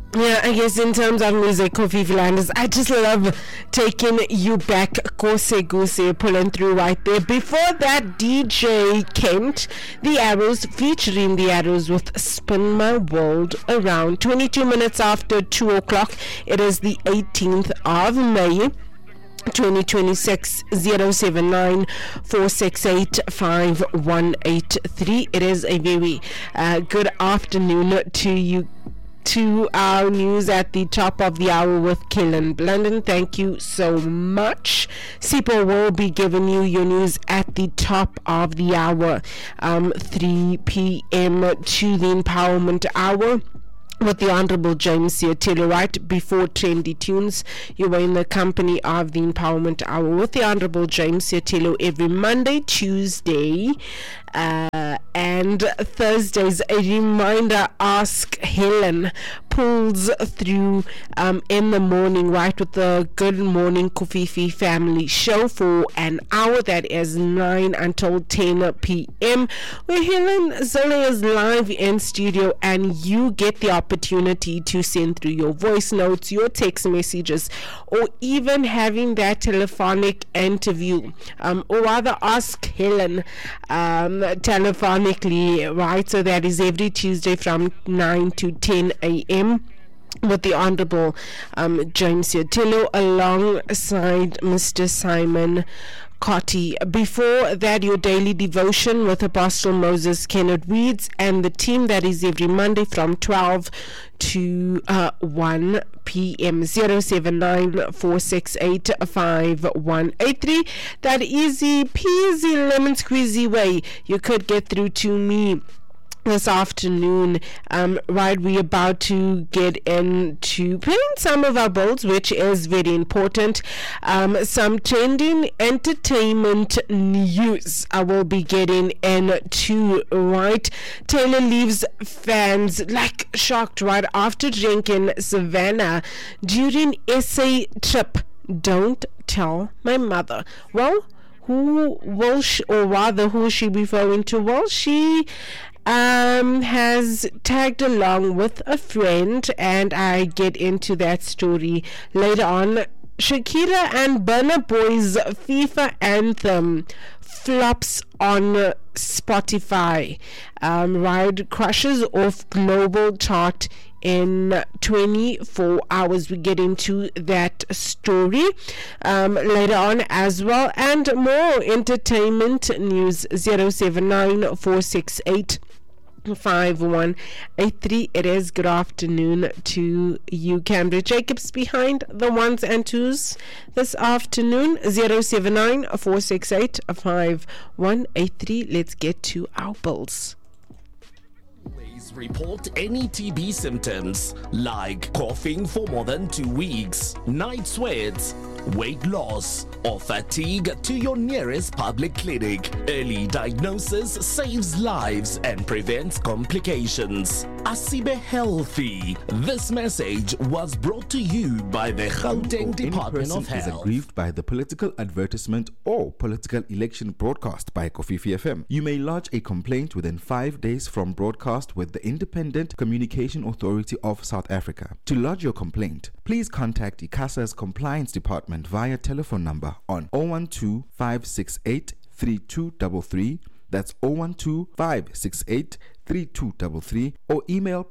Yeah, I guess in terms of music, Kofi Flanders, I just love taking you back, Kose Guse, pulling through right there. Before that, DJ Kent, The Arrows, featuring The Arrows with Spin My World Around. 22 minutes after 2 o'clock, it is the 18th of May. 2026. 079 468 5183. It is a very good afternoon to you. To our news at the top of the hour with Kellen Blunden. Thank you so much. Sipo will be giving you your news at the top of the hour, 3 p.m. to the Empowerment Hour with the Honorable James Siatilo. Right before Trendy Tunes, you were in the company of the Empowerment Hour with the Honorable James Siatilo every Monday, Tuesday, and Thursdays. A reminder, Ask Helen pulls through in the morning, right, with the Good Morning Kofifi Family Show for an hour. That is 9 until 10 p.m. where Helen Zoe is live in studio, and you get the opportunity to send through your voice notes, your text messages, or even having that telephonic interview, or rather Ask Helen telephonically, right? So that is every Tuesday from 9 to 10 a.m. with the Honorable James Siatilo alongside Mr. Simon Cotty. Before that, your daily devotion with Apostle Moses Kenneth Weeds and the team. That is every Monday from 12 to 1 p.m. 079 468 5183. That easy peasy lemon squeezy way you could get through to me this afternoon. Right, we're about to get into playing some of our bowls, which is very important. Some trending entertainment news I will be getting into, right? Taylor leaves fans like shocked right after drinking Savannah during SA trip. Don't tell my mother. Well, who will she, or rather who will she be referring to? Well, she has tagged along with a friend, and I get into that story later on. Shakira and Burna Boy's FIFA anthem flops on Spotify, right, crushes off global chart in 24 hours. We get into that story later on as well, and more entertainment news. 079 468 5183. It is good afternoon to you. Cambridge Jacobs behind the ones and twos this afternoon. 079 468 5183. Let's get to our bills. Report any TB symptoms like coughing for more than 2 weeks, night sweats, weight loss, or fatigue to your nearest public clinic. Early diagnosis saves lives and prevents complications. Asibe Healthy. This message was brought to you by the Gauteng Department of Health. Is aggrieved by the political advertisement or political election broadcast by Kofifi FM. You may lodge a complaint within 5 days from broadcast with the Independent Communication Authority of South Africa. To lodge your complaint, please contact ICASA's Compliance Department via telephone number on 012 568 3233. That's 012 568 3233, or email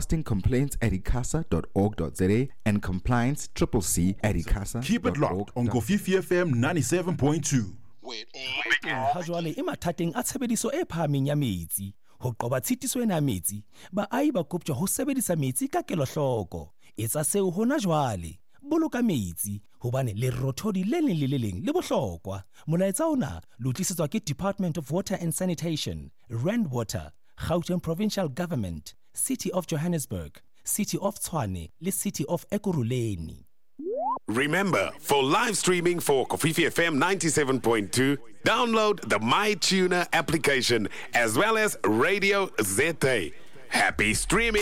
broadcastingcomplaints@icasa.org.za and compliance@icasa.org.za. Keep it locked on Kofifi FM 97.2. Ha jwale e mathateng a tshebediso e phahameng ya metsi. Ho qoba tshitiso ena metsi, baahi ba koptjwa ho sebedisa metsi ka kelohloko. Etsa seo hona jwale. Boloka metsi hobane le rothodi le leng le leng le bohlokwa. Molaetsa ona lo tlisetswa ke Department of Water and Sanitation, Rand Water, Gauteng Provincial Government, City of Johannesburg, City of Tshwane le City of Ekurhuleni. Remember, for live streaming for Kofifi FM 97.2, download the MyTuner application as well as Radio ZA. Happy streaming!